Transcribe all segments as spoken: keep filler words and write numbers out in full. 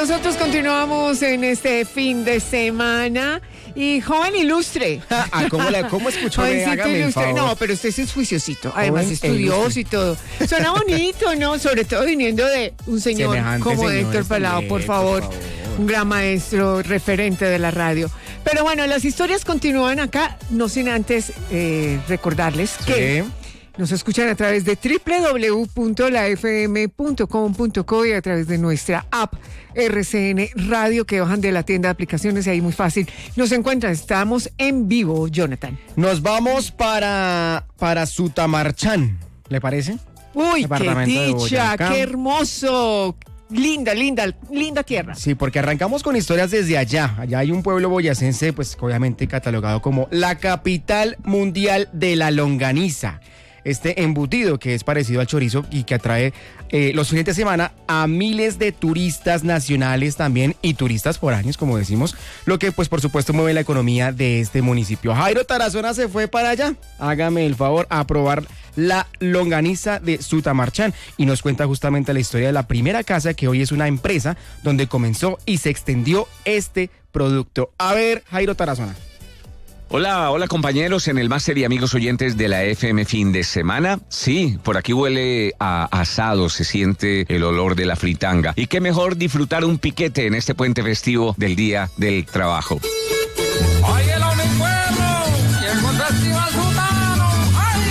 nosotros continuamos en este fin de semana. Y joven ilustre. Ah, ¿cómo, la, cómo escuchó? Hágame el favor. No, pero usted sí es juiciosito. Además, joven estudioso y todo. Suena bonito, ¿no? Sobre todo viniendo de un señor semejante como señor Héctor Palao, por favor. por favor. Un gran maestro, referente de la radio. Pero bueno, las historias continúan acá, no sin antes eh, recordarles sí. que nos escuchan a través de doble u doble u doble u punto la f m punto com punto co y a través de nuestra app R C N Radio, que bajan de la tienda de aplicaciones y ahí muy fácil nos encuentran. Estamos en vivo, Jonathan. Nos vamos para, para Sutamarchán, ¿le parece? Uy, qué dicha, qué hermoso. Linda, linda, linda tierra. Sí, porque arrancamos con historias desde allá. Allá hay un pueblo boyacense, pues obviamente catalogado como la capital mundial de la longaniza. Este embutido que es parecido al chorizo y que atrae eh, los fines de semana a miles de turistas nacionales también y turistas foráneos, como decimos, lo que pues por supuesto mueve la economía de este municipio. Jairo Tarazona se fue para allá, hágame el favor, a probar la longaniza de Sutamarchán y nos cuenta justamente la historia de la primera casa que hoy es una empresa donde comenzó y se extendió este producto. A ver, Jairo Tarazona. Hola, hola compañeros en el máster y amigos oyentes de la F M fin de semana. Sí, por aquí huele a asado, se siente el olor de la fritanga. Y qué mejor disfrutar un piquete en este puente festivo del Día del Trabajo. ¡Óyelo, mi pueblo! ¡Llegó el Festival Sutano! ¡Ay!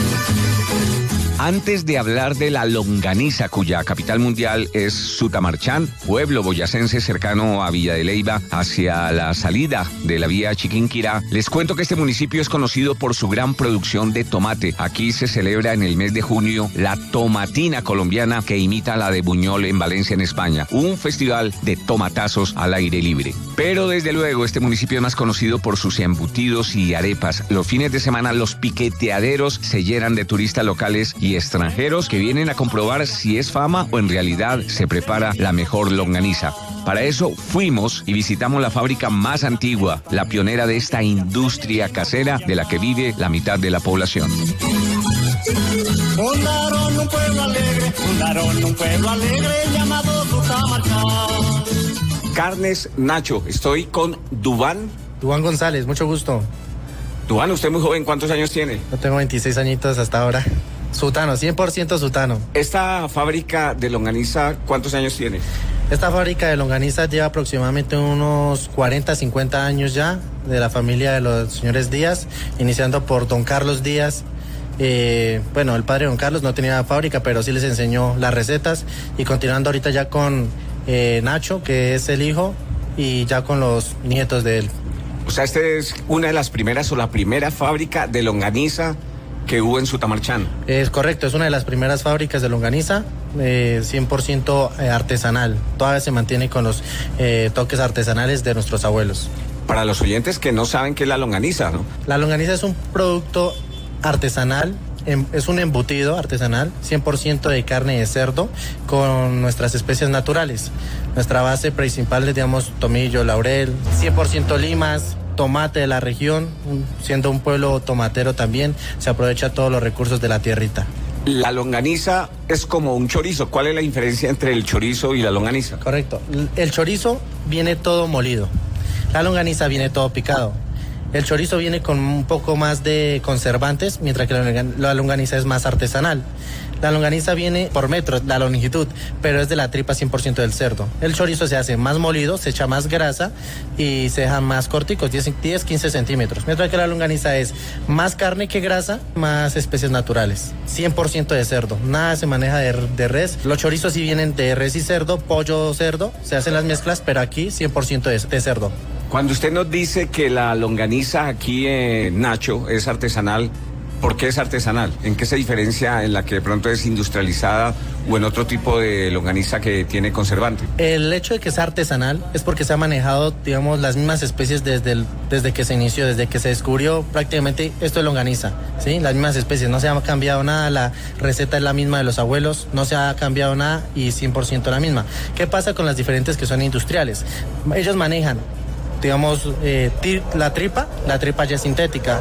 Antes de hablar de la longaniza, cuya capital mundial es Sutamarchán, pueblo boyacense cercano a Villa de Leyva, hacia la salida de la vía Chiquinquirá, les cuento que este municipio es conocido por su gran producción de tomate. Aquí se celebra en el mes de junio la tomatina colombiana, que imita la de Buñol en Valencia, en España, un festival de tomatazos al aire libre. Pero desde luego este municipio es más conocido por sus embutidos y arepas. Los fines de semana los piqueteaderos se llenan de turistas locales y extranjeros que vienen a comprobar si es fama o en realidad se prepara la mejor longaniza. Para eso fuimos y visitamos la fábrica más antigua, la pionera de esta industria casera de la que vive la mitad de la población. Fundaron un pueblo alegre, fundaron un pueblo alegre llamado Sutamarchán. Carnes Nacho, estoy con Duván. Duván González, mucho gusto. Duván, usted es muy joven, ¿cuántos años tiene? Yo tengo veintiséis añitos hasta ahora. Sutano, cien por ciento sutano. ¿Esta fábrica de longaniza cuántos años tiene? Esta fábrica de longaniza lleva aproximadamente unos cuarenta, cincuenta años ya, de la familia de los señores Díaz, iniciando por don Carlos Díaz. Eh, bueno, el padre de don Carlos no tenía fábrica, pero sí les enseñó las recetas, y continuando ahorita ya con eh, Nacho, que es el hijo, y ya con los nietos de él. O sea, esta es una de las primeras o la primera fábrica de longaniza que hubo en Sutamarchán. Es correcto, es una de las primeras fábricas de longaniza, eh, cien por ciento artesanal. Todavía se mantiene con los eh, toques artesanales de nuestros abuelos. Para los oyentes que no saben qué es la longaniza, ¿no? La longaniza es un producto artesanal, es un embutido artesanal, cien por ciento de carne de cerdo con nuestras especias naturales. Nuestra base principal es, digamos, tomillo, laurel, cien por ciento limas, tomate de la región, siendo un pueblo tomatero también, se aprovecha todos los recursos de la tierrita. La longaniza es como un chorizo. ¿Cuál es la diferencia entre el chorizo y la longaniza? Correcto. El chorizo viene todo molido. La longaniza viene todo picado. El chorizo viene con un poco más de conservantes, mientras que la longaniza es más artesanal. La longaniza viene por metro, la longitud, pero es de la tripa cien por ciento del cerdo. El chorizo se hace más molido, se echa más grasa y se deja más corticos, diez, quince centímetros. Mientras que la longaniza es más carne que grasa, más especies naturales. cien por ciento de cerdo, nada se maneja de, de res. Los chorizos sí vienen de res y cerdo, pollo, cerdo, se hacen las mezclas, pero aquí cien por ciento de, de cerdo. Cuando usted nos dice que la longaniza aquí en Nacho es artesanal, ¿por qué es artesanal? ¿En qué se diferencia en la que de pronto es industrializada o en otro tipo de longaniza que tiene conservante? El hecho de que sea artesanal es porque se ha manejado, digamos, las mismas especies desde, el, desde que se inició, desde que se descubrió prácticamente esto de longaniza, ¿sí? Las mismas especies, no se ha cambiado nada, la receta es la misma de los abuelos, no se ha cambiado nada y cien por ciento la misma. ¿Qué pasa con las diferentes que son industriales? Ellos manejan digamos, eh, tri- la tripa, la tripa ya es sintética.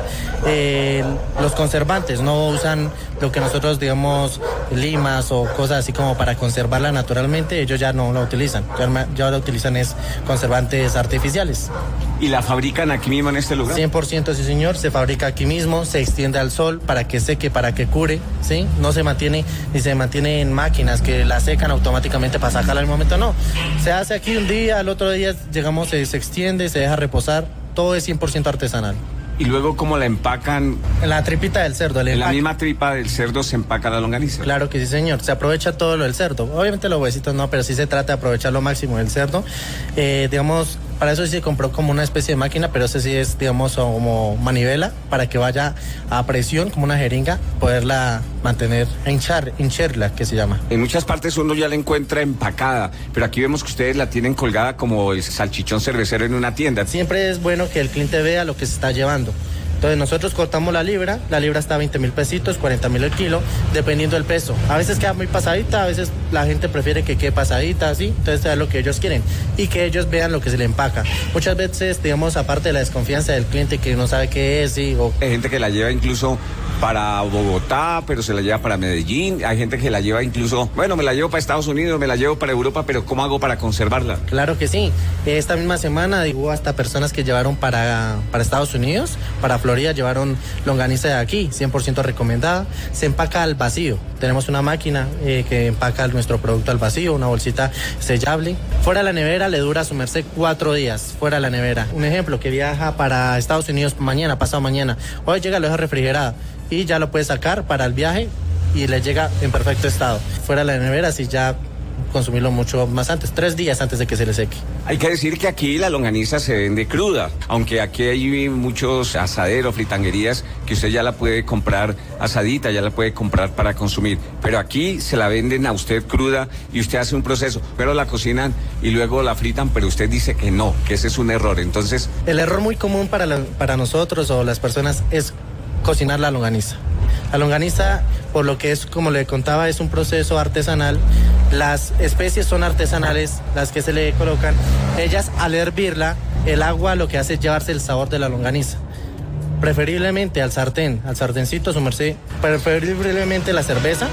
Eh, los conservantes no usan lo que nosotros, digamos, limas o cosas así como para conservarla naturalmente, ellos ya no la utilizan, ya, ya la utilizan es conservantes artificiales. ¿Y la fabrican aquí mismo en este lugar? cien por ciento sí señor, se fabrica aquí mismo, se extiende al sol para que seque, para que cure, ¿sí? No se mantiene ni se mantiene en máquinas que la secan automáticamente para sacarla al momento, no. Se hace aquí un día, al otro día llegamos, se, se extiende, se deja reposar, todo es cien por ciento artesanal. ¿Y luego cómo la empacan? En la tripita del cerdo. El En la empaque. misma tripa del cerdo se empaca la longaniza. Claro que sí, señor. Se aprovecha todo lo del cerdo. Obviamente los huesitos no, pero sí se trata de aprovechar lo máximo del cerdo. Eh, digamos, para eso sí se compró como una especie de máquina, pero ese sí es, digamos, como manivela, para que vaya a presión, como una jeringa, poderla mantener, hinchar, hincharla, que se llama. En muchas partes uno ya la encuentra empacada, pero aquí vemos que ustedes la tienen colgada como el salchichón cervecero en una tienda. Siempre es bueno que el cliente vea lo que se está llevando. Entonces nosotros cortamos la libra, la libra está a veinte mil pesitos, cuarenta mil el kilo, dependiendo del peso. A veces queda muy pasadita, a veces la gente prefiere que quede pasadita, así, entonces es lo que ellos quieren y que ellos vean lo que se le empaca. Muchas veces, digamos, aparte de la desconfianza del cliente que no sabe qué es, sí, o... Hay gente que la lleva incluso para Bogotá, pero se la lleva para Medellín. Hay gente que la lleva incluso, bueno, me la llevo para Estados Unidos, me la llevo para Europa, pero ¿cómo hago para conservarla? Claro que sí. Esta misma semana hubo hasta personas que llevaron para, para Estados Unidos, para Florida, llevaron longaniza de aquí, cien por ciento recomendada. Se empaca al vacío. Tenemos una máquina eh, que empaca nuestro producto al vacío, una bolsita sellable. Fuera de la nevera le dura a su merced cuatro días, fuera de la nevera. Un ejemplo, que viaja para Estados Unidos mañana, pasado mañana. Hoy llega, lo deja refrigerada y ya lo puede sacar para el viaje y le llega en perfecto estado. Fuera de la nevera, si ya consumirlo mucho más antes, tres días antes de que se le seque. Hay que decir que aquí la longaniza se vende cruda, aunque aquí hay muchos asaderos, fritanguerías, que usted ya la puede comprar asadita, ya la puede comprar para consumir, pero aquí se la venden a usted cruda y usted hace un proceso, pero la cocinan y luego la fritan, pero usted dice que no, que ese es un error. Entonces, el error muy común para, la, para nosotros o las personas es cocinar la longaniza. La longaniza, por lo que es, como le contaba, es un proceso artesanal. Las especies son artesanales, las que se le colocan. Ellas, al hervirla, el agua lo que hace es llevarse el sabor de la longaniza. Preferiblemente al sartén, al sartencito, su merced, preferiblemente la cerveza.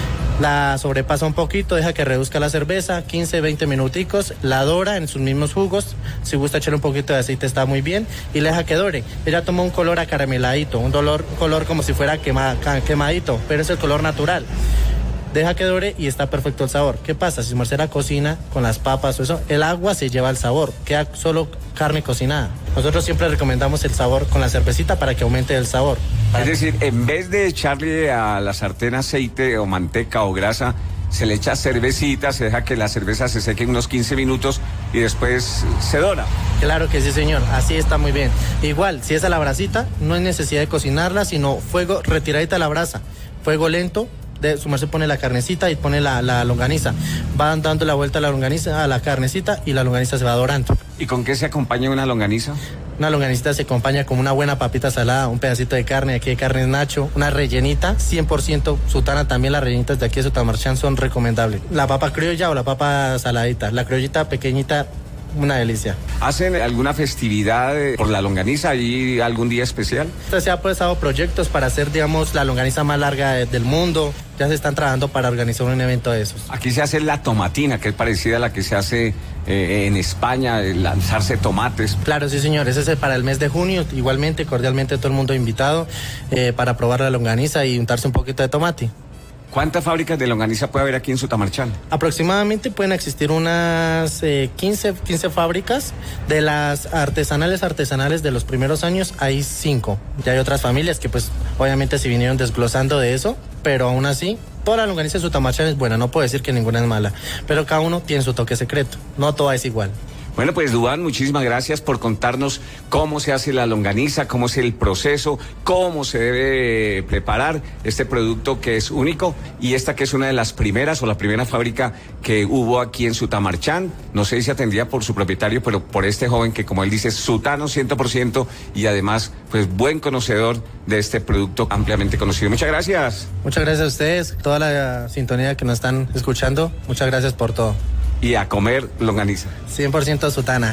La sobrepasa un poquito, deja que reduzca la cerveza, quince, veinte minuticos, la dora en sus mismos jugos, si gusta echarle un poquito de aceite está muy bien, y la deja que dore. Ella toma un color acarameladito, un dolor, color como si fuera quema, quemadito, pero es el color natural. Deja que dore y está perfecto el sabor. ¿Qué pasa? Si merced la cocina con las papas o eso, el agua se lleva el sabor, queda solo carne cocinada. Nosotros siempre recomendamos el sabor con la cervecita para que aumente el sabor. Es decir, en vez de echarle a la sartén aceite o manteca o grasa, se le echa cervecita, se deja que la cerveza se seque unos quince minutos y después se dora. Claro que sí, señor, así está muy bien. Igual, si es a la brasita, no hay necesidad de cocinarla, sino fuego, retiradita la brasa, fuego lento. De, su merced pone la carnecita y pone la, la longaniza. Van dando la vuelta a la longaniza, a la carnecita, y la longaniza se va dorando. ¿Y con qué se acompaña una longaniza? Una longanicita se acompaña con una buena papita salada, un pedacito de carne, aquí de carne nacho, una rellenita, cien por ciento sutana, también las rellenitas de aquí de Sutamarchán son recomendables. La papa criolla o la papa saladita, la criollita pequeñita, una delicia. ¿Hacen alguna festividad por la longaniza y algún día especial? Se han empezado proyectos para hacer, digamos, la longaniza más larga de, del mundo. Ya se están trabajando para organizar un evento de esos. Aquí se hace la tomatina, que es parecida a la que se hace eh, en España, lanzarse tomates. Claro, sí, señor. Ese es para el mes de junio. Igualmente, cordialmente, todo el mundo invitado eh, para probar la longaniza y untarse un poquito de tomate. ¿Cuántas fábricas de longaniza puede haber aquí en Sutamarchán? Aproximadamente pueden existir unas eh, quince, quince fábricas. De las artesanales, artesanales de los primeros años, hay cinco. Ya hay otras familias que pues obviamente se vinieron desglosando de eso, pero aún así, toda la longaniza de Sutamarchán es buena, no puedo decir que ninguna es mala, pero cada uno tiene su toque secreto, no toda es igual. Bueno, pues Duván, muchísimas gracias por contarnos cómo se hace la longaniza, cómo es el proceso, cómo se debe preparar este producto que es único, y esta que es una de las primeras o la primera fábrica que hubo aquí en Sutamarchán. No sé si se atendía por su propietario, pero por este joven que, como él dice, sutano cien por ciento y además pues buen conocedor de este producto ampliamente conocido. Muchas gracias. Muchas gracias a ustedes, toda la sintonía que nos están escuchando. Muchas gracias por todo. Y a comer longaniza. cien por ciento sutana.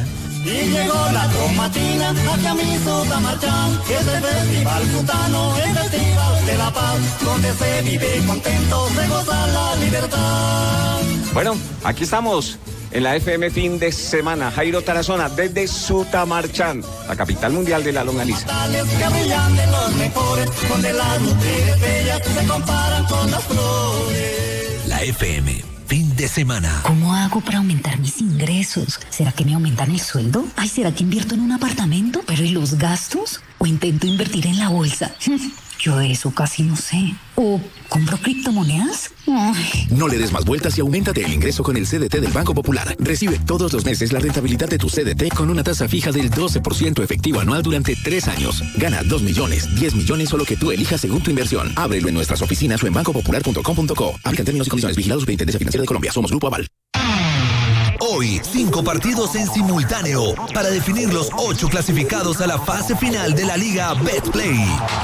Y llegó la tomatina hacia mi Sutamarchán, que es el festival sutano, el festival de la paz, donde se vive contento, se goza la libertad. Bueno, aquí estamos en la F M fin de semana. Jairo Tarazona desde Sutamarchán, la capital mundial de la longaniza. Que brillan de los mejores, donde las mujeres bellas se comparan con las flores. La F M fin de semana. ¿Cómo hago para aumentar mis ingresos? ¿Será que me aumentan el sueldo? Ay, ¿será que invierto en un apartamento? ¿Pero y los gastos? ¿O intento invertir en la bolsa? Yo de eso casi no sé. ¿O compro criptomonedas? Ay. No le des más vueltas y auméntate el ingreso con el C D T del Banco Popular. Recibe todos los meses la rentabilidad de tu C D T con una tasa fija del doce por ciento efectivo anual durante tres años. Gana dos millones, diez millones o lo que tú elijas según tu inversión. Ábrelo en nuestras oficinas o en banco popular punto com punto co. Aplican términos y condiciones. Vigilados Superintendencia Financiera de Colombia. Somos Grupo Aval. Hoy, cinco partidos en simultáneo para definir los ocho clasificados a la fase final de la Liga Betplay.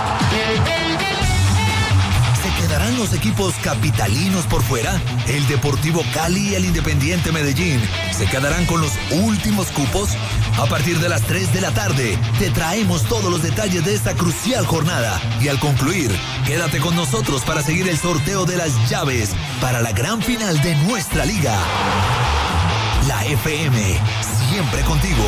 ¿Se quedarán los equipos capitalinos por fuera? El Deportivo Cali y el Independiente Medellín se quedarán con los últimos cupos. A partir de las tres de la tarde, te traemos todos los detalles de esta crucial jornada. Y al concluir, quédate con nosotros para seguir el sorteo de las llaves para la gran final de nuestra liga. La F M, siempre contigo.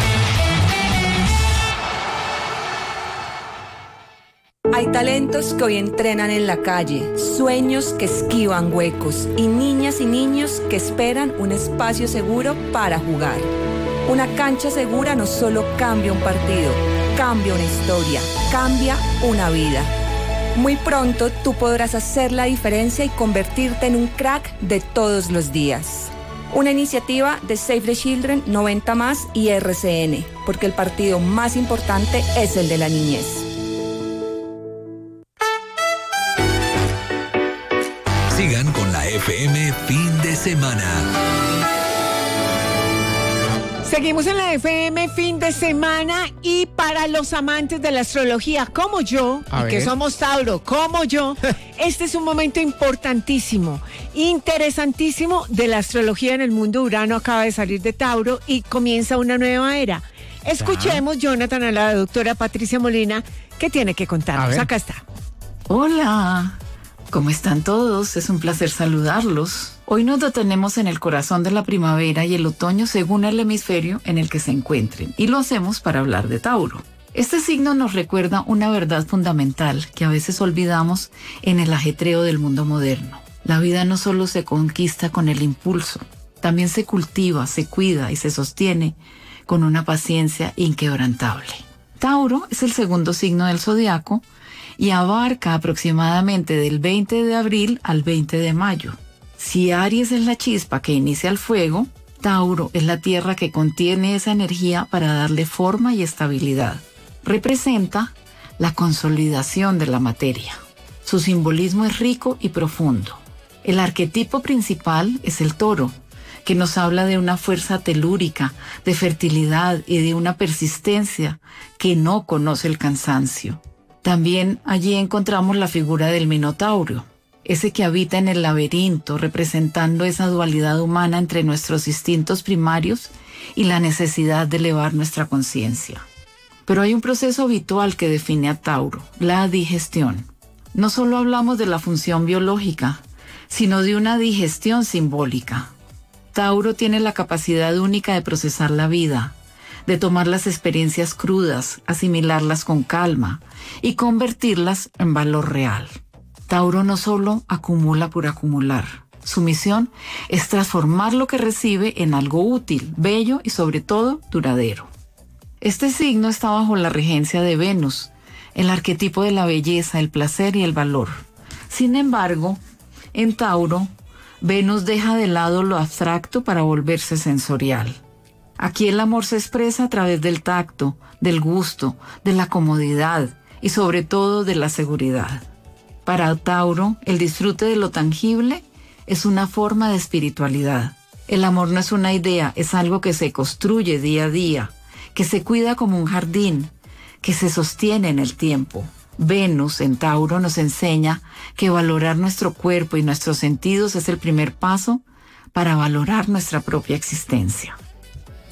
Hay talentos que hoy entrenan en la calle, sueños que esquivan huecos y niñas y niños que esperan un espacio seguro para jugar. Una cancha segura no solo cambia un partido, cambia una historia, cambia una vida. Muy pronto tú podrás hacer la diferencia y convertirte en un crack de todos los días. Una iniciativa de Save the Children, noventa más y R C N, porque el partido más importante es el de la niñez. Sigan con la F M fin de semana. Seguimos en la F M fin de semana y para los amantes de la astrología como yo, A y ver. que somos Tauro como yo, este es un momento importantísimo, interesantísimo de la astrología en el mundo. Urano acaba de salir de Tauro y comienza una nueva era. Escuchemos, Jonathan, a la doctora Patricia Molina, que tiene que A contarnos. ver. Acá está. Hola, ¿cómo están todos? Es un placer saludarlos. Hoy nos detenemos en el corazón de la primavera y el otoño según el hemisferio en el que se encuentren, y lo hacemos para hablar de Tauro. Este signo nos recuerda una verdad fundamental que a veces olvidamos en el ajetreo del mundo moderno. La vida no solo se conquista con el impulso, también se cultiva, se cuida y se sostiene con una paciencia inquebrantable. Tauro es el segundo signo del zodiaco y abarca aproximadamente del veinte de abril al veinte de mayo. Si Aries es la chispa que inicia el fuego, Tauro es la tierra que contiene esa energía para darle forma y estabilidad. Representa la consolidación de la materia. Su simbolismo es rico y profundo. El arquetipo principal es el toro, que nos habla de una fuerza telúrica, de fertilidad y de una persistencia que no conoce el cansancio. También allí encontramos la figura del Minotauro, ese que habita en el laberinto, representando esa dualidad humana entre nuestros instintos primarios y la necesidad de elevar nuestra conciencia. Pero hay un proceso habitual que define a Tauro, la digestión. No solo hablamos de la función biológica, sino de una digestión simbólica. Tauro tiene la capacidad única de procesar la vida, de tomar las experiencias crudas, asimilarlas con calma y convertirlas en valor real. Tauro no solo acumula por acumular. Su misión es transformar lo que recibe en algo útil, bello y sobre todo duradero. Este signo está bajo la regencia de Venus, el arquetipo de la belleza, el placer y el valor. Sin embargo, en Tauro, Venus deja de lado lo abstracto para volverse sensorial. Aquí el amor se expresa a través del tacto, del gusto, de la comodidad y sobre todo de la seguridad. Para Tauro, el disfrute de lo tangible es una forma de espiritualidad. El amor no es una idea, es algo que se construye día a día, que se cuida como un jardín, que se sostiene en el tiempo. Venus en Tauro nos enseña que valorar nuestro cuerpo y nuestros sentidos es el primer paso para valorar nuestra propia existencia.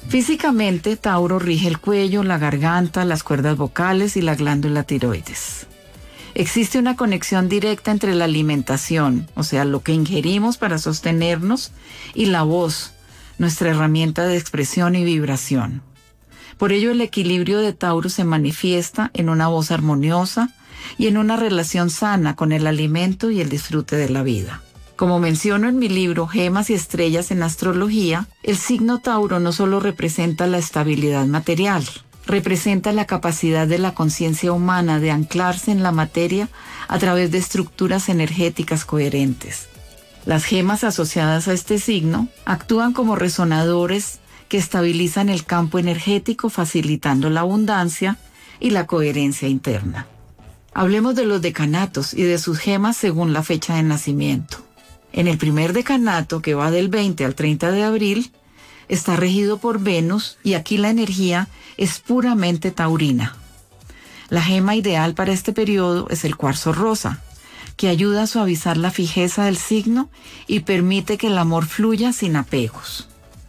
Físicamente, Tauro rige el cuello, la garganta, las cuerdas vocales y la glándula tiroides. Existe una conexión directa entre la alimentación, o sea, lo que ingerimos para sostenernos, y la voz, nuestra herramienta de expresión y vibración. Por ello, el equilibrio de Tauro se manifiesta en una voz armoniosa y en una relación sana con el alimento y el disfrute de la vida. Como menciono en mi libro Gemas y Estrellas en Astrología, el signo Tauro no solo representa la estabilidad material, representa la capacidad de la conciencia humana de anclarse en la materia a través de estructuras energéticas coherentes. Las gemas asociadas a este signo actúan como resonadores que estabilizan el campo energético, facilitando la abundancia y la coherencia interna. Hablemos de los decanatos y de sus gemas según la fecha de nacimiento. En el primer decanato, que va del veinte al treinta de abril, está regido por Venus y aquí la energía es puramente taurina. La gema ideal para este periodo es el cuarzo rosa, que ayuda a suavizar la fijeza del signo y permite que el amor fluya sin apegos.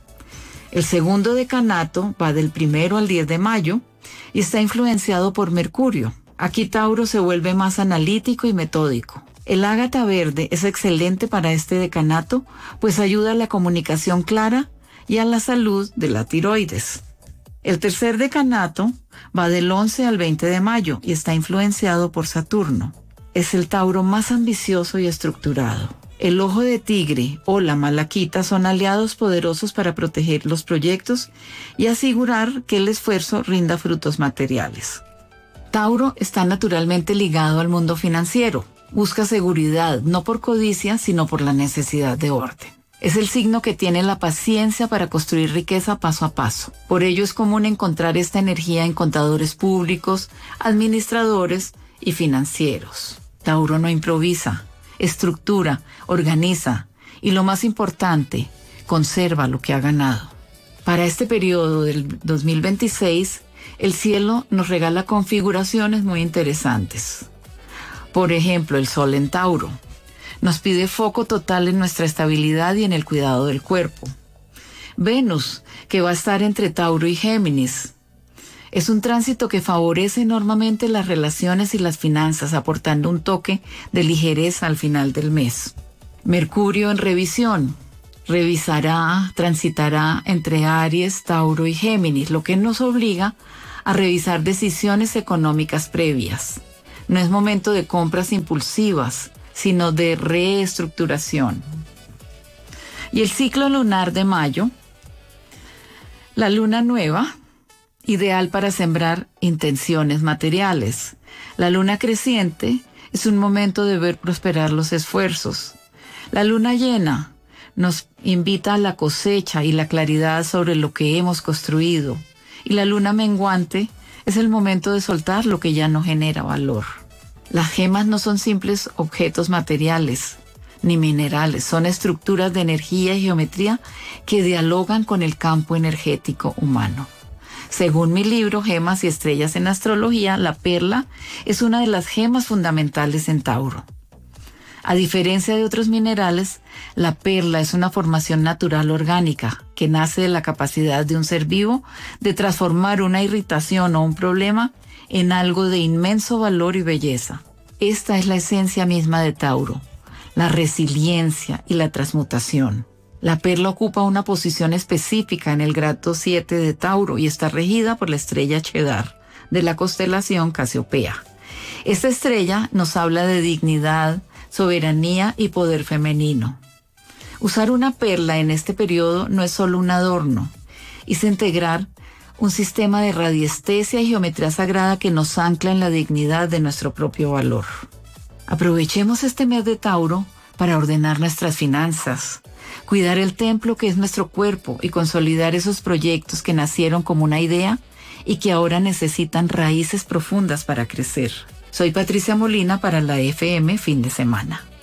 El segundo decanato va del primero al diez de mayo y está influenciado por Mercurio. Aquí Tauro se vuelve más analítico y metódico. El ágata verde es excelente para este decanato, pues ayuda a la comunicación clara y a la salud de la tiroides. El tercer decanato va del once al veinte de mayo y está influenciado por Saturno. Es el Tauro más ambicioso y estructurado. El ojo de tigre o la malaquita son aliados poderosos para proteger los proyectos y asegurar que el esfuerzo rinda frutos materiales. Tauro está naturalmente ligado al mundo financiero. Busca seguridad, no por codicia, sino por la necesidad de orden. Es el signo que tiene la paciencia para construir riqueza paso a paso. Por ello es común encontrar esta energía en contadores públicos, administradores y financieros. Tauro no improvisa, estructura, organiza y, lo más importante, conserva lo que ha ganado. Para este periodo del dos mil veintiséis, el cielo nos regala configuraciones muy interesantes. Por ejemplo, el Sol en Tauro nos pide foco total en nuestra estabilidad y en el cuidado del cuerpo. Venus, que va a estar entre Tauro y Géminis, es un tránsito que favorece enormemente las relaciones y las finanzas, aportando un toque de ligereza al final del mes. Mercurio en revisión, revisará, transitará entre Aries, Tauro y Géminis, lo que nos obliga a revisar decisiones económicas previas. No es momento de compras impulsivas, sino de reestructuración. Y el ciclo lunar de mayo, la luna nueva, ideal para sembrar intenciones materiales. La luna creciente es un momento de ver prosperar los esfuerzos. La luna llena nos invita a la cosecha y la claridad sobre lo que hemos construido. Y la luna menguante es el momento de soltar lo que ya no genera valor. Las gemas no son simples objetos materiales ni minerales, son estructuras de energía y geometría que dialogan con el campo energético humano. Según mi libro Gemas y Estrellas en Astrología, la perla es una de las gemas fundamentales en Tauro. A diferencia de otros minerales, la perla es una formación natural orgánica que nace de la capacidad de un ser vivo de transformar una irritación o un problema en algo de inmenso valor y belleza. Esta es la esencia misma de Tauro, la resiliencia y la transmutación. La perla ocupa una posición específica en el grado siete de Tauro y está regida por la estrella Cheddar de la constelación Casiopea. Esta estrella nos habla de dignidad, soberanía y poder femenino. Usar una perla en este periodo no es solo un adorno, es integrar un sistema de radiestesia y geometría sagrada que nos ancla en la dignidad de nuestro propio valor. Aprovechemos este mes de Tauro para ordenar nuestras finanzas, cuidar el templo que es nuestro cuerpo y consolidar esos proyectos que nacieron como una idea y que ahora necesitan raíces profundas para crecer. Soy Patricia Molina para la F M Fin de Semana.